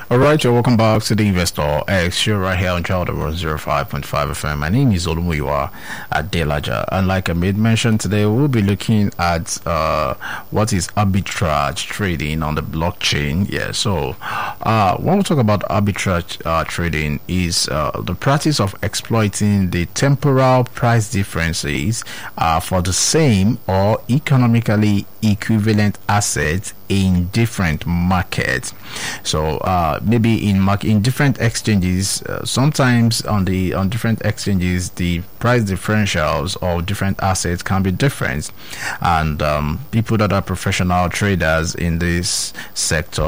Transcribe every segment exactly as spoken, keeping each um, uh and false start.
All right, you're welcome back to the Investor X show right here on Child one oh five point five F M. My name is Olumuyiwa Adelaja, and like I made mention today, we'll be looking at uh, what is arbitrage trading on the blockchain. Yeah, so uh, when we talk about arbitrage uh, trading, is uh, the practice of exploiting the temporal price differences uh, for the same or economically equivalent assets in different markets. So uh, maybe in market in different exchanges, uh, sometimes on the on different exchanges the price differentials of different assets can be different, and um, people that are professional traders in this sector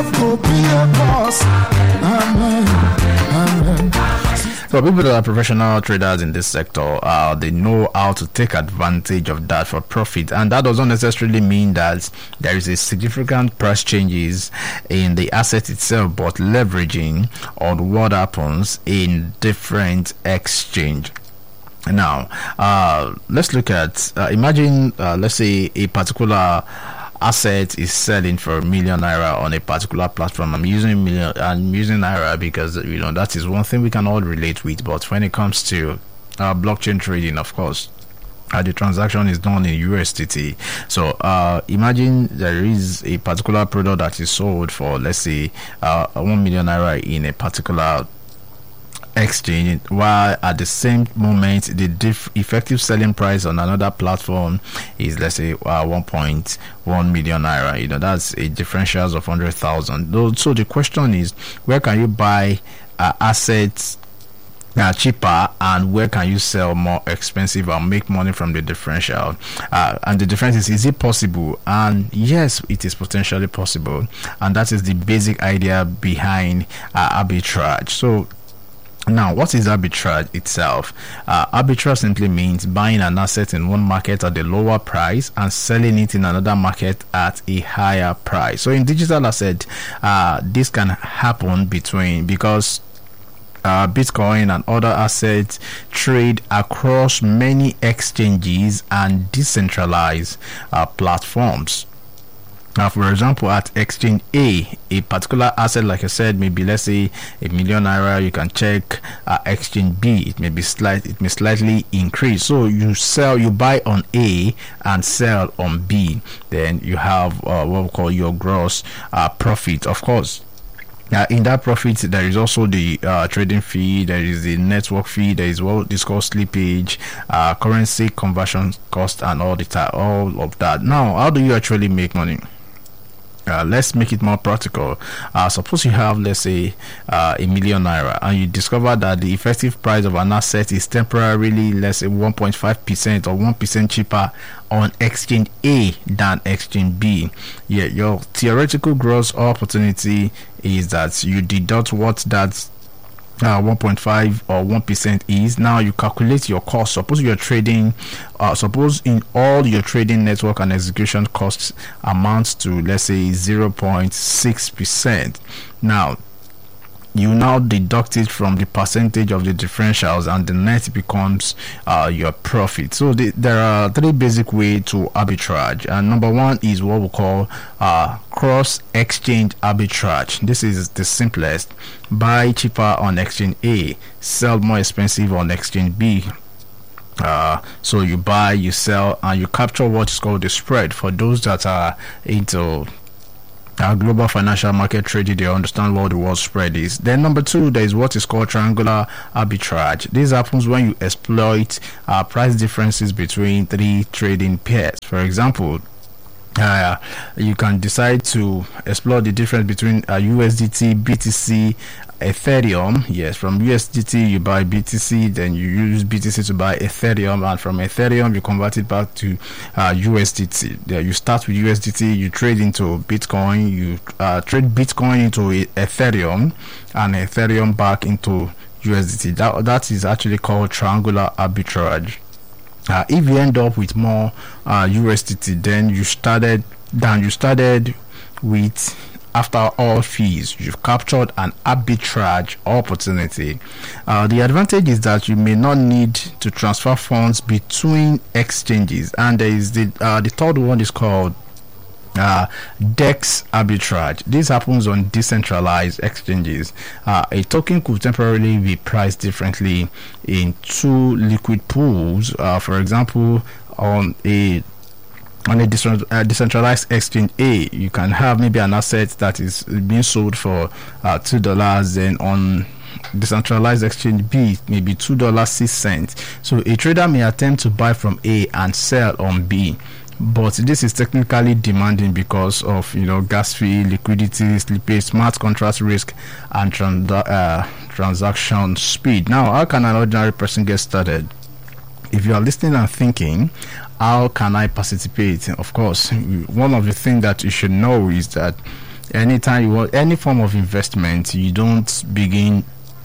So people that are professional traders in this sector, uh, they know how to take advantage of that for profit, and that doesn't necessarily mean that there is a significant price changes in the asset itself, but leveraging on what happens in different exchange. Now, uh, let's look at uh, imagine, uh, let's say a particular asset is selling for a million naira on a particular platform. I'm using million I'm using naira because you know that is one thing we can all relate with. But when it comes to uh, blockchain trading, of course, uh, the transaction is done in U S D T. So uh, imagine there is a particular product that is sold for, let's say, uh, one million naira in a particular exchange, while at the same moment the diff- effective selling price on another platform is, let's say, uh, one point one million naira. You know, that's a differentials of one hundred thousand. So the question is, where can you buy uh, assets Uh, cheaper, and where can you sell more expensive and make money from the differential? Uh, and the difference is, is it possible? And yes, it is potentially possible, and that is the basic idea behind uh, arbitrage. So now, what is arbitrage itself? Uh, arbitrage simply means buying an asset in one market at a lower price and selling it in another market at a higher price. So in digital asset, uh, this can happen between because Uh, Bitcoin and other assets trade across many exchanges and decentralized uh, platforms. Uh, for example, at exchange A, a particular asset, like I said, maybe, let's say, a million naira. You can check uh, exchange B. It may be slight. It may slightly increase. So you sell, you buy on A and sell on B. Then you have uh, what we call your gross uh, profit. Of course, Uh, in that profit, there is also the uh, trading fee, there is the network fee, there is what is called slippage, uh, currency conversion cost, and all the ta- all of that. Now, how do you actually make money? Uh, let's make it more practical. Uh, suppose you have, let's say, uh, a million naira, and you discover that the effective price of an asset is temporarily, let's say, one point five percent or one percent cheaper on exchange A than exchange B. Yeah, your theoretical gross opportunity is that you deduct what that Uh, one point five or one percent is. Now you calculate your cost. Suppose you're trading, uh, suppose in all your trading network and execution costs amounts to, let's say, zero point six percent. Now you now deduct it from the percentage of the differentials, and the net becomes uh, your profit. So the, there are three basic ways to arbitrage, and number one is what we call uh, cross exchange arbitrage. This is the simplest. Buy cheaper on exchange A, sell more expensive on exchange B. Uh, so you buy, you sell, and you capture what is called the spread. For those that are into Our global financial market trading, they understand what the word spread is. Then number two, there is what is called triangular arbitrage. This happens when you exploit uh, price differences between three trading pairs. For example, Uh, you can decide to explore the difference between uh, U S D T, B T C, Ethereum. Yes, from U S D T you buy B T C, then you use B T C to buy Ethereum, and from Ethereum you convert it back to uh, U S D T. There you start with U S D T, you trade into Bitcoin, you uh, trade Bitcoin into Ethereum, and Ethereum back into U S D T. That that is actually called triangular arbitrage. Uh, if you end up with more uh, U S D T, then you started then you started with, after all fees, you've captured an arbitrage opportunity. Uh, the advantage is that you may not need to transfer funds between exchanges, and there is the uh, the third one is called Uh, DEX arbitrage. This happens on decentralized exchanges. Uh, a token could temporarily be priced differently in two liquid pools. Uh, for example, on a on a decentralized exchange A, you can have maybe an asset that is being sold for uh, two dollars, and on decentralized exchange B, maybe two dollars six cents. So a trader may attempt to buy from A and sell on B. But this is technically demanding because of, you know, gas fee, liquidity, slippage, smart contract risk, and trans- uh, transaction speed. Now, how can an ordinary person get started? If you are listening and thinking, how can I participate? Of course, one of the things that you should know is that anytime you want any form of investment, you don't begin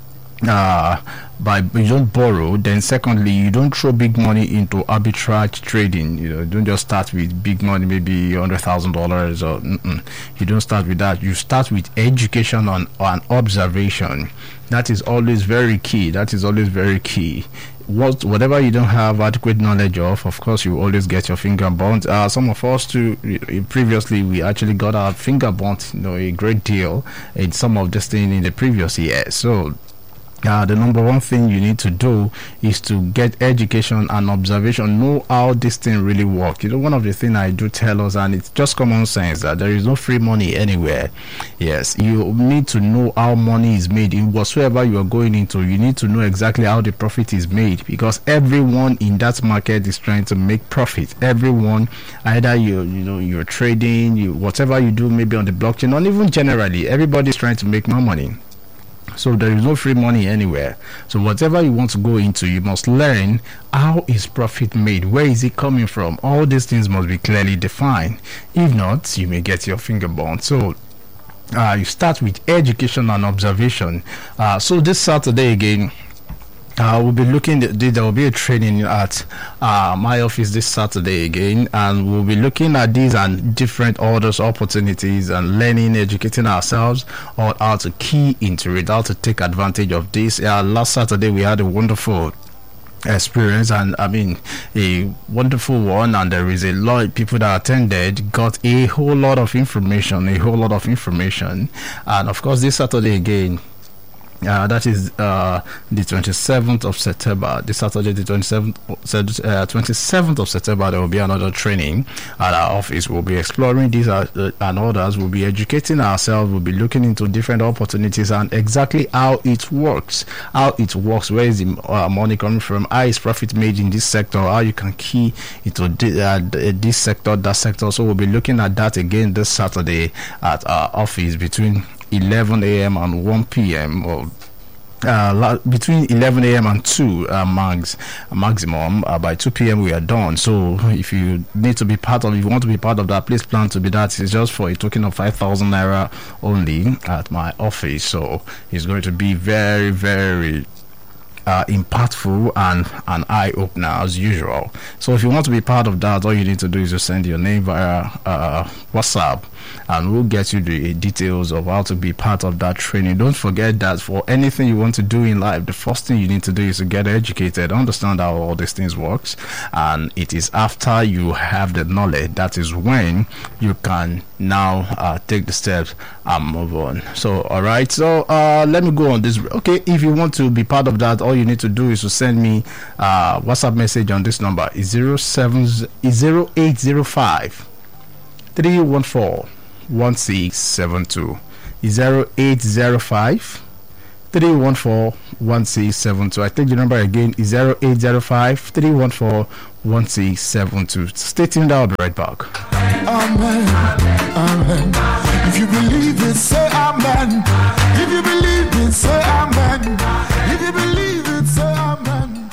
uh by you don't borrow. Then secondly, you don't throw big money into arbitrage trading. You know, don't just start with big money, maybe hundred thousand dollars, or mm-mm. You don't start with that. You start with education on on observation. That is always very key. That is always very key. What whatever you don't have adequate knowledge of, of course, you always get your finger burnt. Uh, some of us too, previously we actually got our finger burnt, you know, a great deal in some of this thing in the previous year. So Uh, the number one thing you need to do is to get education and observation, know how this thing really works. You know, one of the things I do tell us, and it's just common sense, that there is no free money anywhere. Yes, you need to know how money is made in whatsoever you are going into. You need to know exactly how the profit is made, because everyone in that market is trying to make profit. Everyone, either you you know you're trading, you whatever you do, maybe on the blockchain, or even generally, everybody is trying to make more money. So there is no free money anywhere. So whatever you want to go into, you must learn how is profit made, where is it coming from. All these things must be clearly defined. If not, you may get your finger burned. So uh, you start with education and observation. Uh, so this Saturday again, Uh, we'll be looking at, there will be a training at uh, my office this Saturday again, and we'll be looking at these and different orders, opportunities, and learning, educating ourselves on how to key into it, how to take advantage of this. Uh, last Saturday we had a wonderful experience, and I mean a wonderful one, and there is a lot of people that attended, got a whole lot of information, a whole lot of information. And of course this Saturday again, Uh, that is uh, the twenty-seventh of September. This Saturday, the twenty-seventh, uh, twenty-seventh of September, there will be another training at our office. We'll be exploring these uh, and others. We'll be educating ourselves. We'll be looking into different opportunities and exactly how it works. How it works. Where is the uh, money coming from? How is profit made in this sector? How you can key into the, uh, this sector, that sector. So we'll be looking at that again this Saturday at our office between eleven a.m. and one p.m. or uh, between eleven a.m. and two uh, max maximum. Uh, by two p.m. we are done. So if you need to be part of, if you want to be part of that, please plan to be that. It's just for a token of five thousand naira only at my office. So it's going to be very, very Uh, impactful and an eye-opener as usual. So if you want to be part of that, all you need to do is just send your name via uh, WhatsApp, and we'll get you the details of how to be part of that training. Don't forget that for anything you want to do in life, the first thing you need to do is to get educated, understand how all these things works, and it is after you have the knowledge that is when you can now uh, take the steps and move on. So all right, so uh, let me go on this. Okay, if you want to be part of that, all you need to do is to send me a WhatsApp message on this number. Is zero seven zero eight zero five three one four one six seven two. Is zero eight zero five three one four one six seven two. I take the number again. Is zero eight zero five three one four one six seven two. Stay tuned. I'll be right back. Amen. Amen. If you believe it, say amen. If you believe it, say amen. If you believe it, say amen.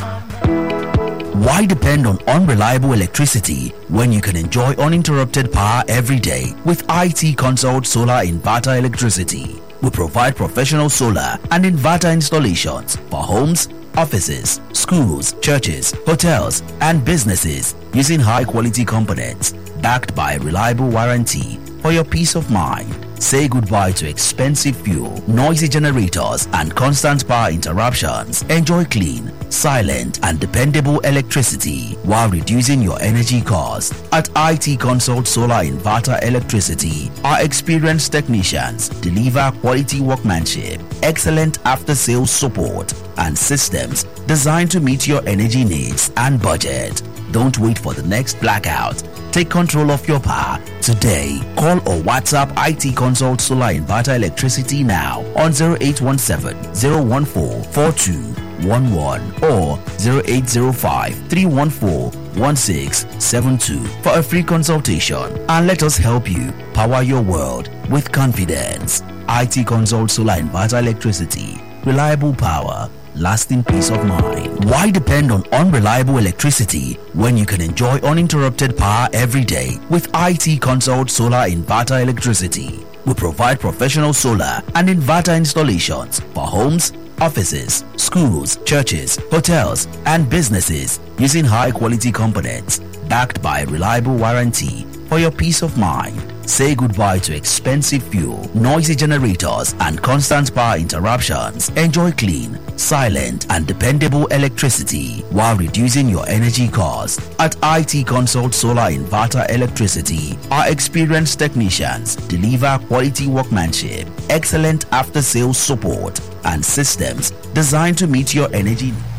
Why depend on unreliable electricity when you can enjoy uninterrupted power every day with I T Consult Solar Inverter Electricity? We provide professional solar and inverter installations for homes, offices, schools, churches, hotels, and businesses using high-quality components backed by a reliable warranty for your peace of mind. Say goodbye to expensive fuel, noisy generators, and constant power interruptions. Enjoy clean, silent, and dependable electricity while reducing your energy costs. At I T Consult Solar Inverter Electricity, our experienced technicians deliver quality workmanship, excellent after-sales support, and systems designed to meet your energy needs and budget. Don't wait for the next blackout. Take control of your power today. Call or WhatsApp I T Consult Solar Inverter Electricity now on zero eight one seven, zero one four, four two one one or zero eight zero five, three one four, one six seven two for a free consultation, and let us help you power your world with confidence. I T Consult Solar Inverter Electricity. Reliable power, lasting peace of mind. Why depend on unreliable electricity when you can enjoy uninterrupted power every day with I T Consult Solar Inverter Electricity? We provide professional solar and inverter installations for homes, offices, schools, churches, hotels, and businesses using high-quality components backed by a reliable warranty for your peace of mind. Say goodbye to expensive fuel, noisy generators, and constant power interruptions. Enjoy clean, silent, and dependable electricity while reducing your energy costs. At I T Consult Solar Inverter Electricity, our experienced technicians deliver quality workmanship, excellent after-sales support, and systems designed to meet your energy needs.